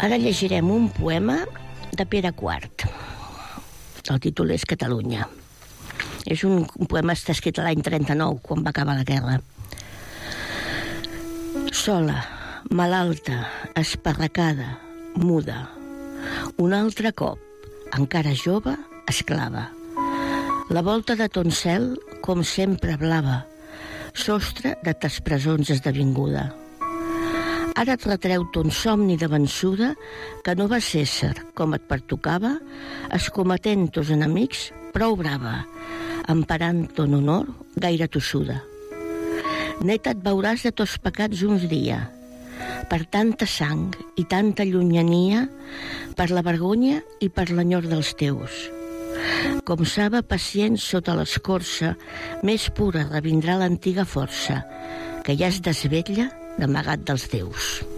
Ara llegirem un poema de Pere IV. El títol és Catalunya. És un poema que està escrit l'any 39, quan va acabar la guerra. Sola, malalta, esparracada, muda. Un altre cop, encara jove, esclava. La volta de ton cel, com sempre, blava, sostre de tes presons esdevinguda. Ara et retreu ton somni de vençuda que no vas ésser, com et pertocava, escometent tos enemics prou brava, emparant ton honor gaire tossuda. Neta et veuràs de tos pecats uns dia, per tanta sang i tanta llunyania, per la vergonya i per l'enyor dels teus. Com saba pacient sota l'escorça, més pura revindrà l'antiga força, que ja es desvetlla d'amagat dels déus.